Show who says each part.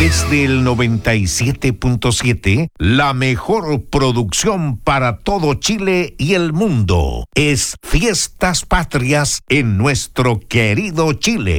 Speaker 1: Desde el 97.7, la mejor producción para todo Chile y el mundo es Fiestas Patrias en nuestro querido Chile.